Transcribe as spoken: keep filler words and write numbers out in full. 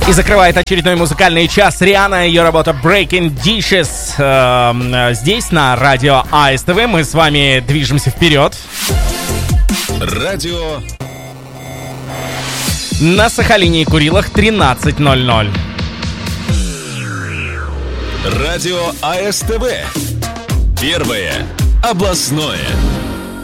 И закрывает очередной музыкальный час Риhanna, ее работа Breaking Dishes. Э, здесь на радио АСТВ мы с вами движемся вперед. Радио на Сахалине и Курилах тринадцать ноль ноль. Радио АСТВ. Первое областное.